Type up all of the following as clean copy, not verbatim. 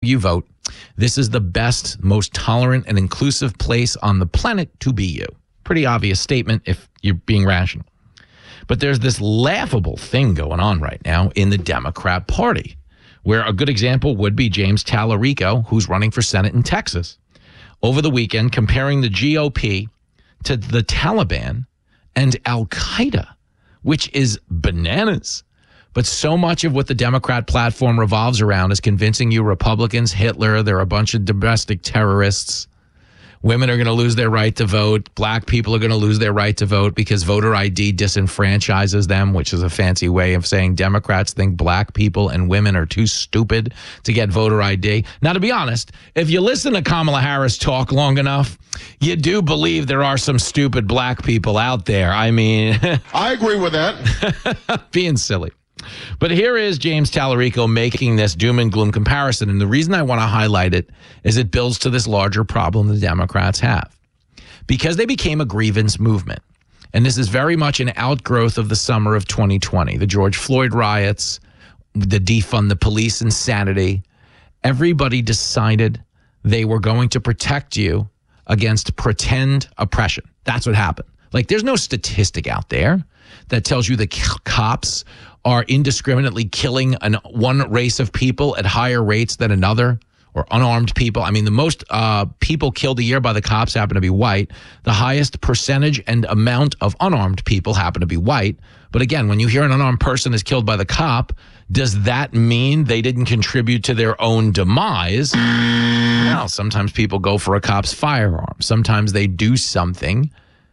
you vote. This is the best, most tolerant and inclusive place on the planet to be you. Pretty obvious statement if you're being rational. But there's this laughable thing going on right now in the Democrat Party, where a good example would be James Tallarico, who's running for Senate in Texas, over the weekend comparing the GOP to the Taliban and Al-Qaeda, which is bananas. But so much of what the Democrat platform revolves around is convincing you Republicans, Hitler, they're a bunch of domestic terrorists. Women are going to lose their right to vote. Black people are going to lose their right to vote because voter ID disenfranchises them, which is a fancy way of saying Democrats think black people and women are too stupid to get voter ID. Now, to be honest, if you listen to Kamala Harris talk long enough, you do believe there are some stupid black people out there. I mean, I agree with that. Being silly. But here is James Tallarico making this doom and gloom comparison. And the reason I want to highlight it is it builds to this larger problem the Democrats have. Because they became a grievance movement. And this is very much an outgrowth of the summer of 2020. The George Floyd riots, the defund the police insanity. Everybody decided they were going to protect you against pretend oppression. That's what happened. Like, there's no statistic out there that tells you the cops are indiscriminately killing one race of people at higher rates than another, or unarmed people. I mean, the most people killed a year by the cops happen to be white. The highest percentage and amount of unarmed people happen to be white. But again, when you hear an unarmed person is killed by the cop, does that mean they didn't contribute to their own demise? Well, sometimes people go for a cop's firearm. Sometimes they do something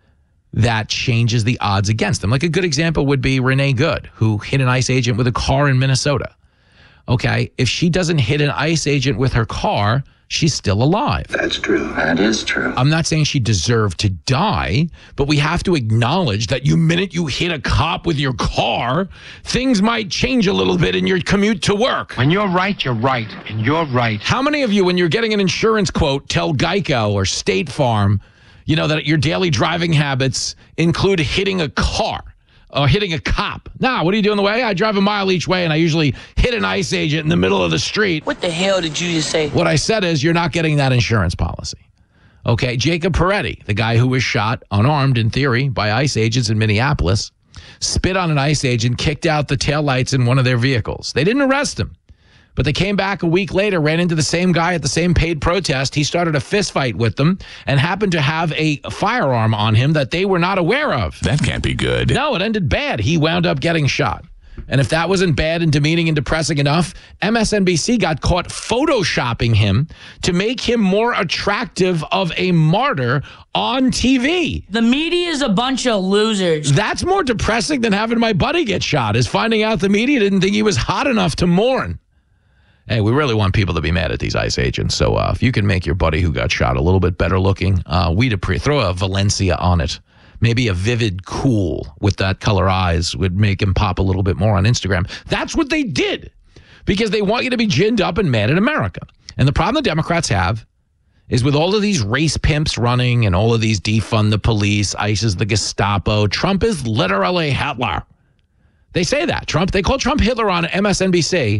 that changes the odds against them. Like a good example would be Renee Good, who hit an ICE agent with a car in Minnesota. Okay, if she doesn't hit an ICE agent with her car, she's still alive. That's true. That is true. I'm not saying she deserved to die, but we have to acknowledge that minute you hit a cop with your car, things might change a little bit in your commute to work. When you're right, you're right, and you're right. How many of you, when you're getting an insurance quote, tell Geico or State Farm, that your daily driving habits include hitting a car or hitting a cop? Nah, what are you doing the way? I drive a mile each way, and I usually hit an ICE agent in the middle of the street. What the hell did you just say? What I said is you're not getting that insurance policy. Okay, Jacob Peretti, the guy who was shot unarmed in theory by ICE agents in Minneapolis, spit on an ICE agent, kicked out the taillights in one of their vehicles. They didn't arrest him. But they came back a week later, ran into the same guy at the same paid protest. He started a fist fight with them and happened to have a firearm on him that they were not aware of. That can't be good. No, it ended bad. He wound up getting shot. And if that wasn't bad and demeaning and depressing enough, MSNBC got caught photoshopping him to make him more attractive of a martyr on TV. The media is a bunch of losers. That's more depressing than having my buddy get shot, is finding out the media didn't think he was hot enough to mourn. Hey, we really want people to be mad at these ICE agents. So if you can make your buddy who got shot a little bit better looking, we'd appreciate. Throw a Valencia on it. Maybe a vivid cool with that color eyes would make him pop a little bit more on Instagram. That's what they did because they want you to be ginned up and mad at America. And the problem the Democrats have is with all of these race pimps running and all of these defund the police, ICE is the Gestapo, Trump is literally Hitler. They say that. They call Trump Hitler on MSNBC.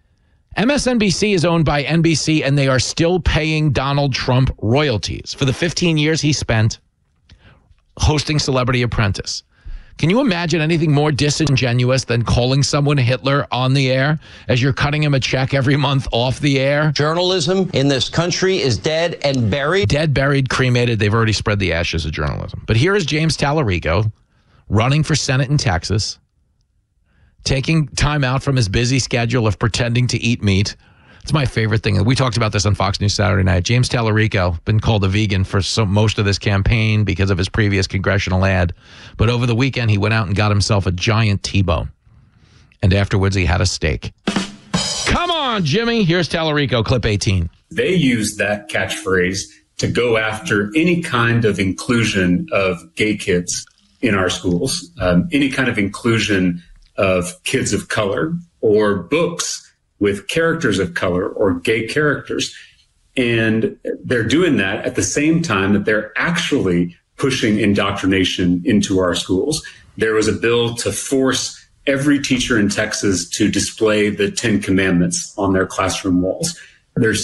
MSNBC is owned by NBC, and they are still paying Donald Trump royalties for the 15 years he spent hosting Celebrity Apprentice. Can you imagine anything more disingenuous than calling someone Hitler on the air as you're cutting him a check every month off the air? Journalism in this country is dead and buried. Dead, buried, cremated. They've already spread the ashes of journalism. But here is James Tallarico running for Senate in Texas, taking time out from his busy schedule of pretending to eat meat. It's my favorite thing. We talked about this on Fox News Saturday night. James Tallarico, been called a vegan for most of this campaign because of his previous congressional ad. But over the weekend, he went out and got himself a giant T-bone. And afterwards, he had a steak. Come on, Jimmy. Here's Tallarico, clip 18. They use that catchphrase to go after any kind of inclusion of gay kids in our schools, any kind of inclusion of kids of color or books with characters of color or gay characters. And they're doing that at the same time that they're actually pushing indoctrination into our schools. There was a bill to force every teacher in Texas to display the 10 Commandments on their classroom walls. There's